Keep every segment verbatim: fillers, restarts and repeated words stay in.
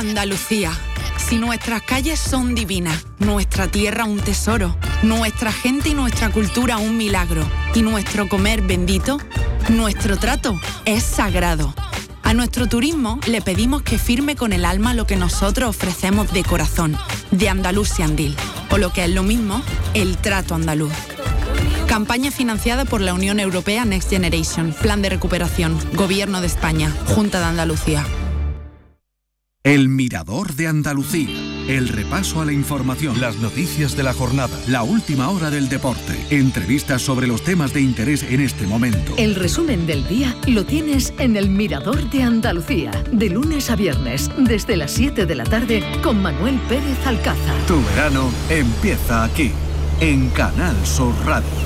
Andalucía. Si nuestras calles son divinas, nuestra tierra un tesoro, nuestra gente y nuestra cultura un milagro, y nuestro comer bendito, nuestro trato es sagrado. A nuestro turismo le pedimos que firme con el alma lo que nosotros ofrecemos de corazón, de Andalusian Deal, o lo que es lo mismo, el trato andaluz. Campaña financiada por la Unión Europea Next Generation, Plan de Recuperación, Gobierno de España, Junta de Andalucía. El Mirador de Andalucía. El repaso a la información, las noticias de la jornada, la última hora del deporte, entrevistas sobre los temas de interés en este momento. El resumen del día lo tienes en El Mirador de Andalucía, de lunes a viernes, desde las siete de la tarde, con Manuel Pérez Alcázar. Tu verano empieza aquí, en Canal Sur Radio.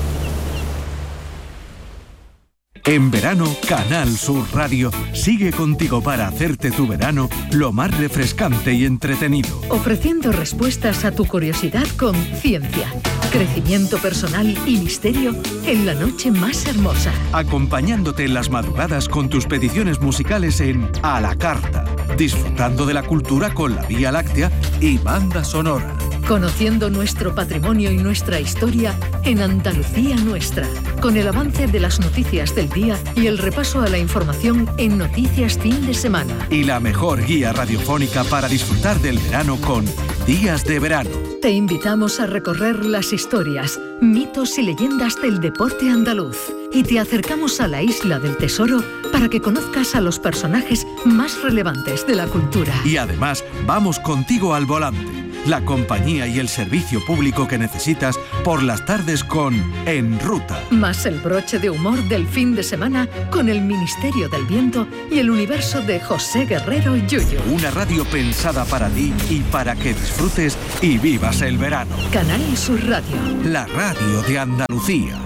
En verano, Canal Sur Radio sigue contigo para hacerte tu verano lo más refrescante y entretenido. Ofreciendo respuestas a tu curiosidad con ciencia, crecimiento personal y misterio en la noche más hermosa. Acompañándote en las madrugadas con tus peticiones musicales en A la Carta. Disfrutando de la cultura con la Vía Láctea y banda sonora. Conociendo nuestro patrimonio y nuestra historia en Andalucía Nuestra, con el avance de las noticias del día y el repaso a la información en Noticias Fin de Semana. Y la mejor guía radiofónica para disfrutar del verano con Días de Verano. Te invitamos a recorrer las historias, mitos y leyendas del deporte andaluz. Y te acercamos a la Isla del Tesoro para que conozcas a los personajes más relevantes de la cultura. Y además, vamos contigo al volante. La compañía y el servicio público que necesitas por las tardes con En Ruta. Más el broche de humor del fin de semana con el Ministerio del Viento y el universo de José Guerrero Yuyu. Una radio pensada para ti y para que disfrutes y vivas el verano. Canal Sur Radio. La radio de Andalucía.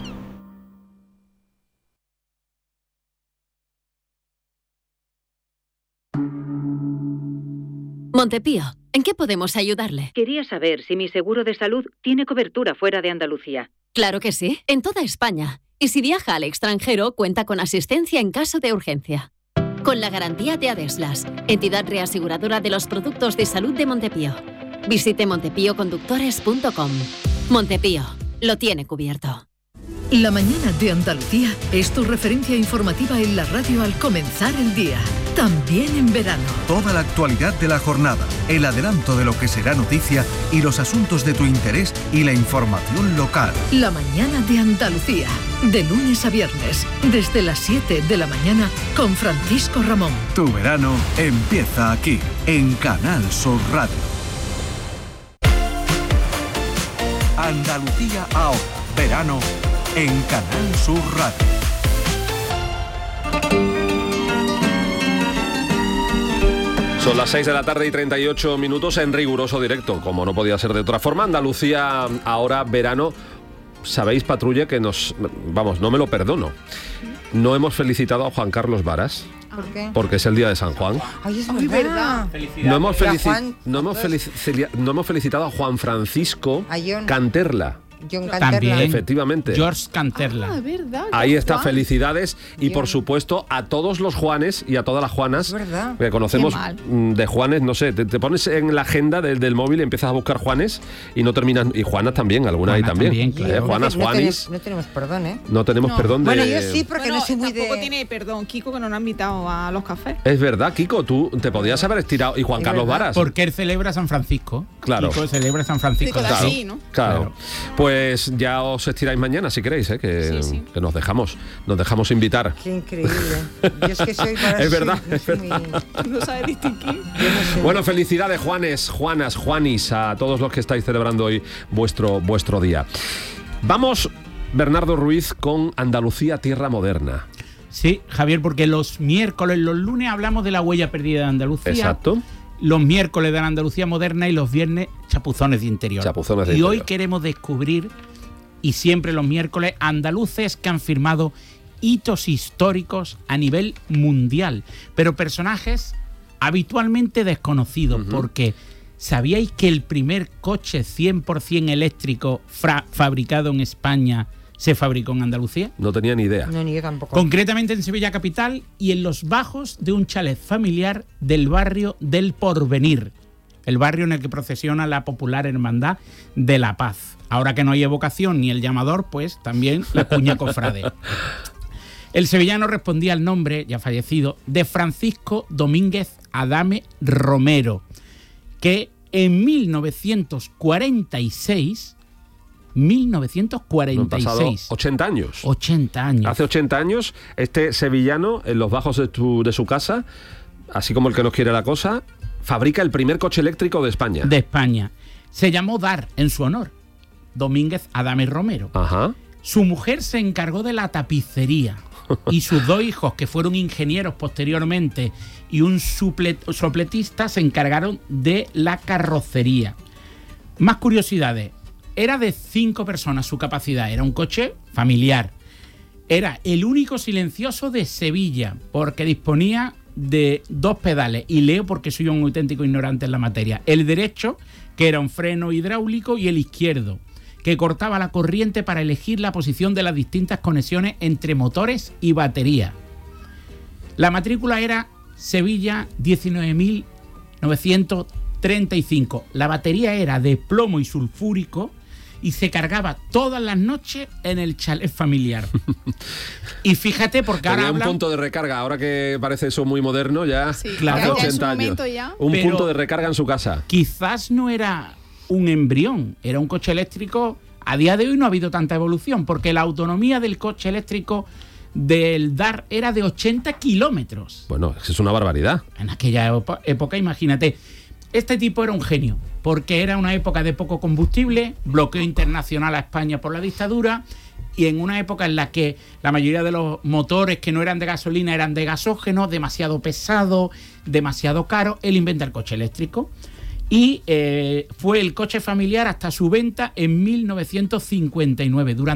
Montepío, ¿en qué podemos ayudarle? Quería saber si mi seguro de salud tiene cobertura fuera de Andalucía. Claro que sí, en toda España. Y si viaja al extranjero, cuenta con asistencia en caso de urgencia. Con la garantía de Adeslas, entidad reaseguradora de los productos de salud de Montepío. Visite montepío conductores punto com. Montepío, lo tiene cubierto. La mañana de Andalucía es tu referencia informativa en la radio al comenzar el día. También en verano. Toda la actualidad de la jornada, el adelanto de lo que será noticia y los asuntos de tu interés y la información local. La mañana de Andalucía, de lunes a viernes, desde las siete de la mañana con Francisco Ramón. Tu verano empieza aquí, en Canal Sur Radio. Andalucía ahora, verano en Canal Sur Radio. Son las seis de la tarde y treinta y ocho minutos en riguroso directo, como no podía ser de otra forma. Andalucía ahora, verano. Sabéis, patrulla, que nos... Vamos, no me lo perdono. No hemos felicitado a Juan Carlos Varas. ¿Por qué? Porque es el día de San Juan. Ay, es muy verdad. No hemos, felici- Juan, no, hemos felici- no hemos felicitado a Juan Francisco a John. Canterla. John Canterla. También. Efectivamente. George Canterla. Ah, verdad. Ahí está, Juan. felicidades. Y Bien. por supuesto a todos los Juanes y a todas las Juanas Es verdad. que conocemos Qué mal. de Juanes, no sé, te, te pones en la agenda del, del móvil y empiezas a buscar Juanes y no terminas, y Juanas también, alguna ahí Juana también. también, Eh, claro. Juanas, no, Juanis, tenemos, no tenemos perdón, ¿eh? no tenemos No. perdón de... Bueno, yo sí, porque Bueno, no soy muy tampoco de... tiene perdón Kiko, que no nos ha invitado a los cafés. Es verdad, Kiko, tú te podías haber estirado. Y Juan Es Carlos verdad. Varas. Porque él celebra San Francisco. Claro. Kiko celebra San Francisco. Kiko de de Claro, así, ¿no? claro. Claro. Pues ya os estiráis mañana si queréis, ¿eh? que, Sí, sí. que nos dejamos, nos dejamos invitar. Qué increíble. Yo es que soy para... Es verdad, no es soy muy- No sabe distinguir. yo no sé. Bueno, felicidades, Juanes, Juanas, Juanis, a todos los que estáis celebrando hoy vuestro, vuestro día. Vamos, Bernardo Ruiz, con Andalucía Tierra Moderna. Sí, Javier, porque los miércoles, los lunes hablamos de la huella perdida de Andalucía. Exacto. Los miércoles de la Andalucía moderna y los viernes chapuzones de interior. Chapuzones de y hoy interior. queremos descubrir, y siempre los miércoles, andaluces que han firmado hitos históricos a nivel mundial, pero personajes habitualmente desconocidos, Ujú. porque ¿sabíais que el primer coche cien por ciento eléctrico fra- fabricado en España se fabricó en Andalucía. No tenía ni idea. No, ni yo tampoco. Concretamente en Sevilla capital y en los bajos de un chalet familiar del barrio del Porvenir, el barrio en el que procesiona la popular Hermandad de la Paz. Ahora que no hay evocación ni el llamador, pues también la cuña cofrade. El sevillano respondía al nombre, ya fallecido, de Francisco Domínguez Adame Romero, que en mil novecientos cuarenta y seis... mil novecientos cuarenta y seis. Han pasado ochenta años. ochenta años. Hace ochenta años, este sevillano, en los bajos de, tu, de su casa, así como el que nos quiere la cosa, fabrica el primer coche eléctrico de España. De España. Se llamó Dar en su honor, Domínguez Adame Romero. Ajá. Su mujer se encargó de la tapicería y sus dos hijos, que fueron ingenieros posteriormente, y un suplet, sopletista, se encargaron de la carrocería. Más curiosidades. Era de cinco personas su capacidad, era un coche familiar. Era el único silencioso de Sevilla, porque disponía de dos pedales, y leo porque soy un auténtico ignorante en la materia. El derecho, que era un freno hidráulico, y el izquierdo, que cortaba la corriente para elegir la posición de las distintas conexiones entre motores y batería. La matrícula era Sevilla diecinueve mil novecientos treinta y cinco. La batería era de plomo y sulfúrico y se cargaba todas las noches en el chalet familiar. Y fíjate, porque ahora Tenía un hablan... punto de recarga, ahora que parece eso muy moderno, ya Sí, claro. hace ya en su ochenta años. momento ya. Un Pero- punto de recarga en su casa. Quizás no era un embrión, era un coche eléctrico. A día de hoy no ha habido tanta evolución, porque la autonomía del coche eléctrico del Dar era de ochenta kilómetros. Bueno, es una barbaridad. En aquella epo- época, imagínate. Este tipo era un genio, porque era una época de poco combustible, bloqueo internacional a España por la dictadura, y en una época en la que la mayoría de los motores que no eran de gasolina eran de gasógeno, demasiado pesado, demasiado caro. Él inventa el coche eléctrico y eh, fue el coche familiar hasta su venta en mil novecientos cincuenta y nueve. Durante